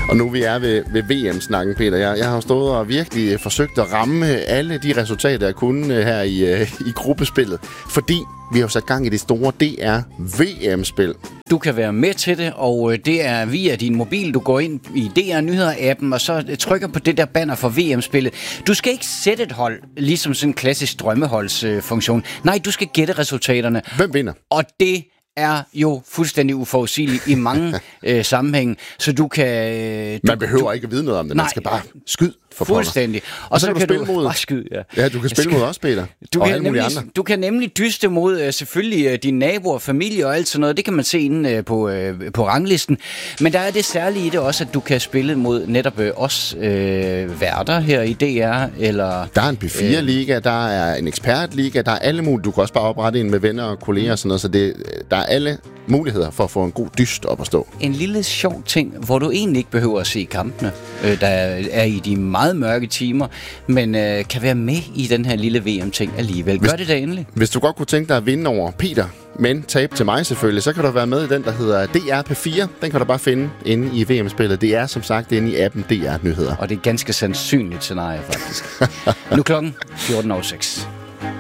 Og nu vi er ved VM-snakken, Peter. Jeg har stået og virkelig forsøgt at ramme alle de resultater, jeg kunne her i gruppespillet. Fordi vi har sat gang i det store DR VM-spil. Du kan være med til det, og det er via din mobil. Du går ind i DR Nyheder-appen, og så trykker på det der banner for VM-spillet. Du skal ikke sætte et hold, ligesom sådan en klassisk drømmeholdsfunktion. Nej, du skal gætte resultaterne. Hvem vinder? Og det er jo fuldstændig uforudsigeligt i mange sammenhænge, så du kan... Man behøver ikke at vide noget om det, man skal bare skyde for pokker. Fuldstændig. Og så kan du mod... skyde, ja, du kan spille mod os, Peter. Du kan nemlig dyste mod selvfølgelig dine naboer, familie og alt sådan noget. Det kan man se inde på ranglisten. Men der er det særlige i det også, at du kan spille mod netop os værter her i DR. Eller, der er en P4-liga, der er en ekspertliga, der er alle mulige. Du kan også bare oprette en med venner og kolleger og sådan noget, så der er alle muligheder for at få en god dyst op at stå. En lille sjov ting, hvor du egentlig ikke behøver at se kampene, der er i de meget mørke timer, men kan være med i den her lille VM-ting alligevel. Gør det da endelig. Hvis du godt kunne tænke dig at vinde over Peter, men tabe til mig selvfølgelig, så kan du være med i den, der hedder DR P4. Den kan du bare finde inde i VM-spillet. Det er som sagt inde i appen DR Nyheder. Og det er ganske sandsynligt scenarie, faktisk. Nu klokken 14:06.